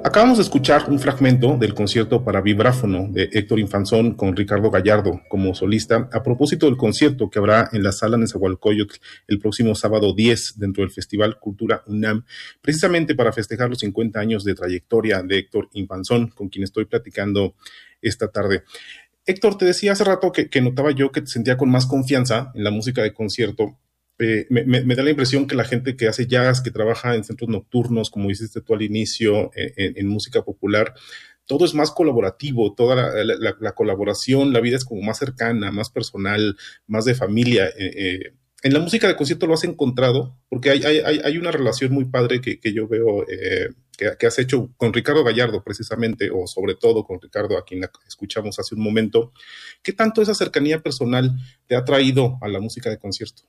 Acabamos de escuchar un fragmento del concierto para vibráfono de Héctor Infanzón con Ricardo Gallardo como solista, a propósito del concierto que habrá en la Sala Nezahualcóyotl el próximo sábado 10 dentro del Festival Cultura UNAM, precisamente para festejar los 50 años de trayectoria de Héctor Infanzón, con quien estoy platicando esta tarde. Héctor, te decía hace rato que notaba yo que te sentía con más confianza en la música de concierto. Me da la impresión que la gente que hace jazz, que trabaja en centros nocturnos, como hiciste tú al inicio, en música popular, todo es más colaborativo, toda la colaboración, la vida es como más cercana, más personal, más de familia. En la música de concierto lo has encontrado, porque hay una relación muy padre que yo veo que has hecho con Ricardo Gallardo precisamente, o sobre todo con Ricardo, a quien escuchamos hace un momento. ¿Qué tanto esa cercanía personal te ha traído a la música de concierto?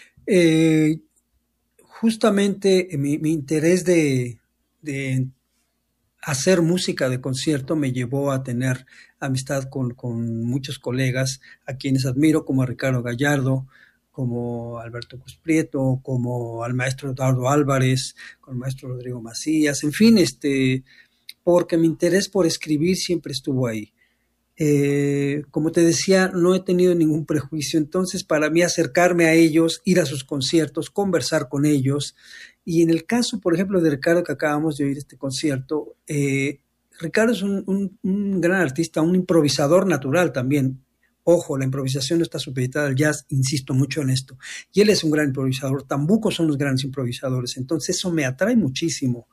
Justamente mi interés de hacer música de concierto me llevó a tener amistad con muchos colegas a quienes admiro, como a Ricardo Gallardo, como Alberto Cruz-Prieto, como al maestro Eduardo Álvarez, con el maestro Rodrigo Macías, en fin, porque mi interés por escribir siempre estuvo ahí. Como te decía, no he tenido ningún prejuicio, entonces para mí acercarme a ellos, ir a sus conciertos, conversar con ellos, y en el caso, por ejemplo, de Ricardo, que acabamos de oír este concierto, Ricardo es un gran artista, un improvisador natural también. Ojo, la improvisación no está supeditada al jazz, insisto mucho en esto, y él es un gran improvisador, tambuco son los grandes improvisadores, entonces eso me atrae muchísimo.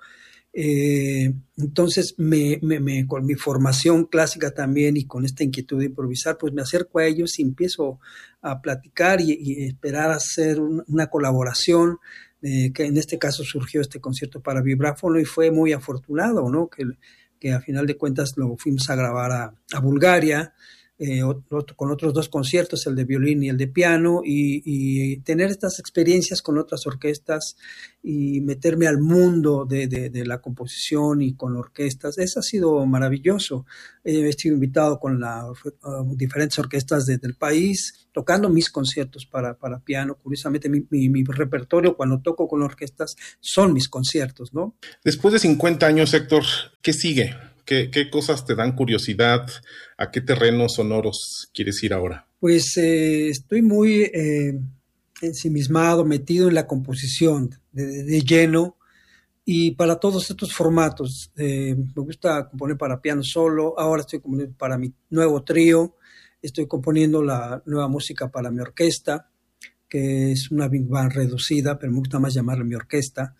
Entonces con mi formación clásica también y con esta inquietud de improvisar, pues me acerco a ellos y empiezo a platicar y esperar a hacer una colaboración, que en este caso surgió este concierto para vibráfono y fue muy afortunado, ¿no? Que a final de cuentas lo fuimos a grabar a Bulgaria, con otros dos conciertos, el de violín y el de piano, y tener estas experiencias con otras orquestas y meterme al mundo de la composición y con orquestas, eso ha sido maravilloso. He sido invitado con diferentes orquestas del país, tocando mis conciertos para piano. Curiosamente, mi repertorio cuando toco con orquestas son mis conciertos, ¿no? Después de 50 años, Héctor, ¿qué sigue? ¿Qué cosas te dan curiosidad? ¿A qué terrenos sonoros quieres ir ahora? Pues estoy muy ensimismado, metido en la composición de lleno y para todos estos formatos. Me gusta componer para piano solo, ahora estoy componiendo para mi nuevo trío, estoy componiendo la nueva música para mi orquesta, que es una big band reducida, pero me gusta más llamarla mi orquesta.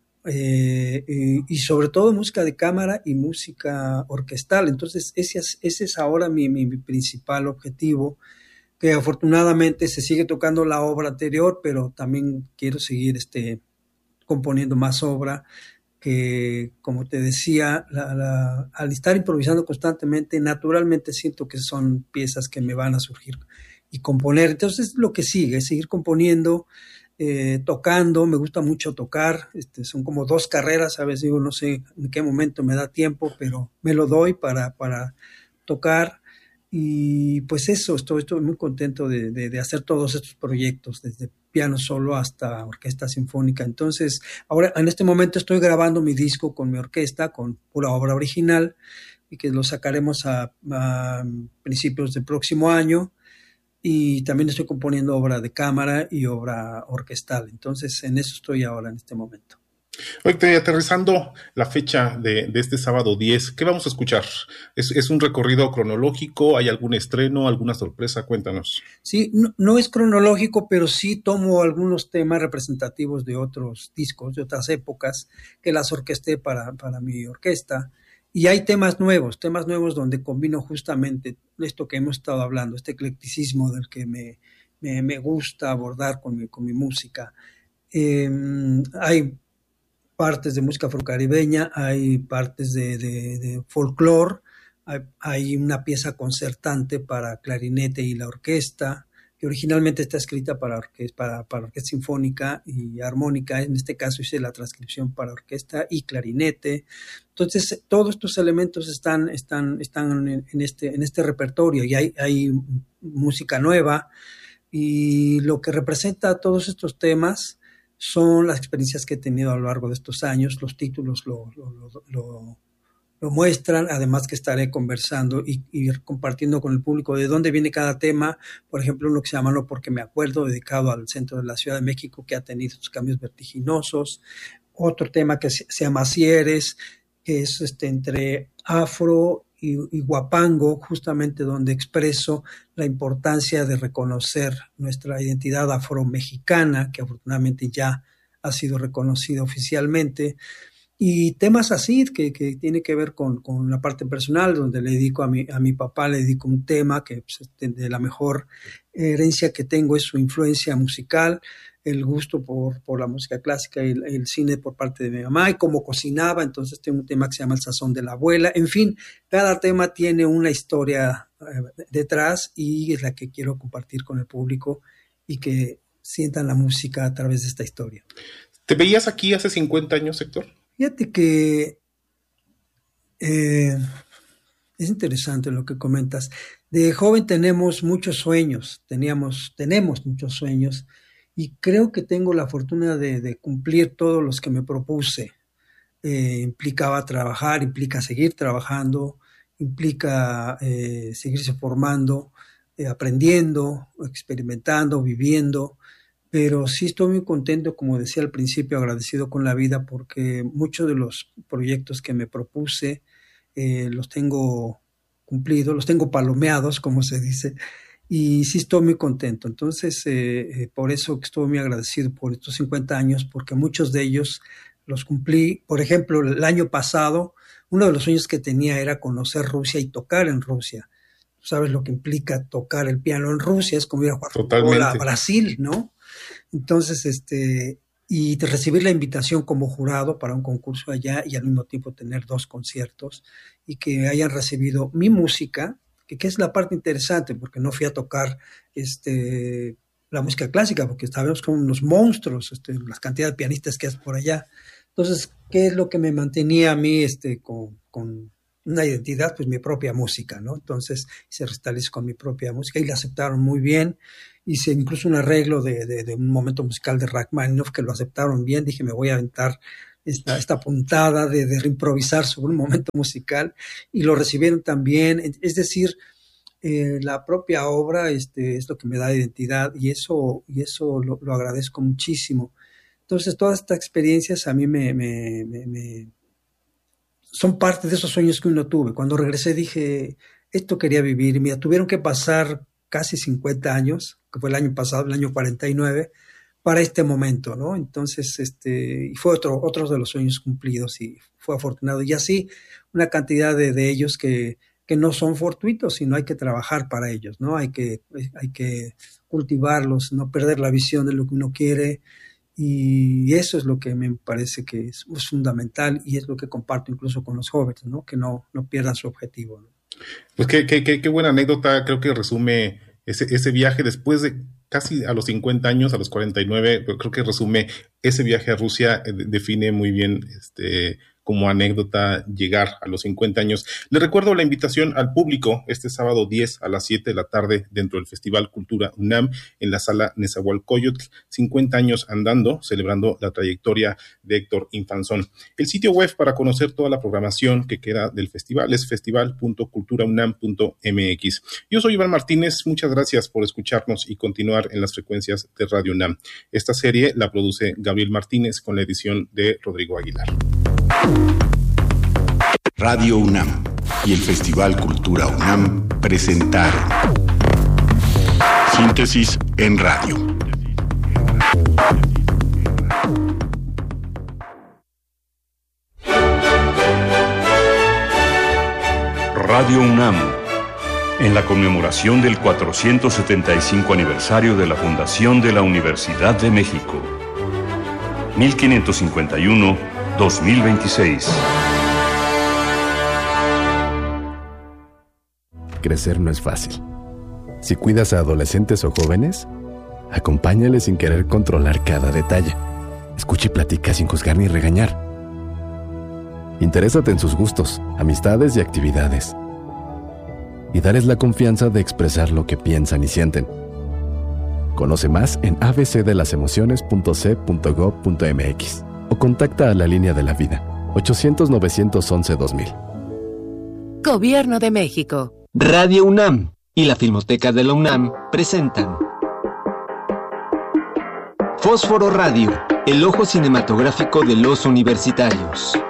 Y sobre todo música de cámara y música orquestal. Entonces ese es ahora mi principal objetivo, que afortunadamente se sigue tocando la obra anterior, pero también quiero seguir componiendo más obra, que como te decía, al estar improvisando constantemente, naturalmente siento que son piezas que me van a surgir y componer. Entonces lo que sigue es seguir componiendo, tocando. Me gusta mucho tocar, son como dos carreras, a veces digo, no sé en qué momento me da tiempo, pero me lo doy para tocar, y pues eso, estoy muy contento de hacer todos estos proyectos, desde piano solo hasta orquesta sinfónica. Entonces, ahora en este momento estoy grabando mi disco con mi orquesta, con pura obra original, y que lo sacaremos a principios del próximo año. Y también estoy componiendo obra de cámara y obra orquestal. Entonces, en eso estoy ahora en este momento. Oye, aterrizando la fecha de este sábado 10, ¿qué vamos a escuchar? ¿Es un recorrido cronológico? ¿Hay algún estreno, alguna sorpresa? Cuéntanos. Sí, no es cronológico, pero sí tomo algunos temas representativos de otros discos, de otras épocas, que las orquesté para mi orquesta. Y hay temas nuevos donde combino justamente esto que hemos estado hablando, este eclecticismo del que me gusta abordar con mi música. Hay partes de música afrocaribeña, hay partes de folclore, hay una pieza concertante para clarinete y la orquesta, que originalmente está escrita para orquesta sinfónica y armónica. En este caso hice la transcripción para orquesta y clarinete. Entonces, todos estos elementos están en este repertorio, y hay música nueva, y lo que representa todos estos temas son las experiencias que he tenido a lo largo de estos años. Los títulos lo lo muestran, además que estaré conversando y compartiendo con el público de dónde viene cada tema. Por ejemplo, uno que se llama No Porque Me Acuerdo, dedicado al centro de la Ciudad de México, que ha tenido sus cambios vertiginosos. Otro tema que se llama Asieres, que es entre afro y guapango, justamente donde expreso la importancia de reconocer nuestra identidad afro-mexicana, que afortunadamente ya ha sido reconocida oficialmente. Y temas así que tiene que ver con la parte personal, donde le dedico a mi papá, le dedico un tema que pues, de la mejor herencia que tengo es su influencia musical, el gusto por la música clásica y el cine por parte de mi mamá, y cómo cocinaba. Entonces tengo un tema que se llama El Sazón de la Abuela. En fin, cada tema tiene una historia detrás y es la que quiero compartir con el público y que sientan la música a través de esta historia. ¿Te veías aquí hace 50 años, Héctor? Fíjate que es interesante lo que comentas. De joven tenemos muchos sueños, tenemos muchos sueños, y creo que tengo la fortuna de cumplir todos los que me propuse. Implicaba trabajar, implica seguir trabajando, implica seguirse formando, aprendiendo, experimentando, viviendo. Pero sí estoy muy contento, como decía al principio, agradecido con la vida, porque muchos de los proyectos que me propuse los tengo cumplidos, los tengo palomeados, como se dice, y sí estoy muy contento. Entonces, por eso que estoy muy agradecido por estos 50 años, porque muchos de ellos los cumplí. Por ejemplo, el año pasado, uno de los sueños que tenía era conocer Rusia y tocar en Rusia. ¿Sabes lo que implica tocar el piano en Rusia? Es como ir a jugar fútbol a Brasil, ¿no? Entonces, y de recibir la invitación como jurado para un concurso allá y al mismo tiempo tener 2 conciertos y que hayan recibido mi música, que es la parte interesante, porque no fui a tocar la música clásica, porque sabemos como unos monstruos, las cantidades de pianistas que hay por allá. Entonces, ¿qué es lo que me mantenía a mí con una identidad? Pues mi propia música, ¿no? Entonces hice recitales con mi propia música y la aceptaron muy bien. Hice incluso un arreglo de un momento musical de Rachmaninoff que lo aceptaron bien. Dije, me voy a aventar esta puntada de improvisar sobre un momento musical, y lo recibieron también. Es decir, la propia obra es lo que me da identidad, y eso lo agradezco muchísimo. Entonces, todas estas experiencias a mí son parte de esos sueños que uno tuve. Cuando regresé dije, esto quería vivir. Y mira, tuvieron que pasar casi 50 años, que fue el año pasado, el año 49, para este momento, ¿no? Entonces, y fue otro de los sueños cumplidos, y fue afortunado. Y así, una cantidad de ellos que no son fortuitos, sino hay que trabajar para ellos, ¿no? Hay que cultivarlos, no perder la visión de lo que uno quiere. Y eso es lo que me parece que es fundamental, y es lo que comparto incluso con los jóvenes, ¿no? Que no pierdan su objetivo, ¿no? Pues qué buena anécdota. Creo que resume ese viaje después de casi a los 50 años, a los 49, creo que resume ese viaje a Rusia, define muy bien como anécdota llegar a los 50 años. Le recuerdo la invitación al público este sábado 10 a las 7 de la tarde dentro del Festival Cultura UNAM en la Sala Nezahualcóyotl, 50 años andando, celebrando la trayectoria de Héctor Infanzón. El sitio web para conocer toda la programación que queda del festival es festival.culturaunam.mx. Yo soy Iván Martínez, muchas gracias por escucharnos y continuar en las frecuencias de Radio UNAM. Esta serie la produce Gabriel Martínez con la edición de Rodrigo Aguilar. Radio UNAM y el Festival Cultura UNAM presentaron Síntesis en Radio. Radio UNAM, en la conmemoración del 475 aniversario de la fundación de la Universidad de México, 1551-2026. Crecer no es fácil. Si cuidas a adolescentes o jóvenes, acompáñales sin querer controlar cada detalle. Escucha y platica sin juzgar ni regañar. Interésate en sus gustos, amistades y actividades. Y dales la confianza de expresar lo que piensan y sienten. Conoce más en abcdelasemociones.c.gov.mx o contacta a la Línea de la Vida, 800-911-2000. Gobierno de México. Radio UNAM y la Filmoteca de la UNAM presentan Fósforo Radio, el ojo cinematográfico de los universitarios.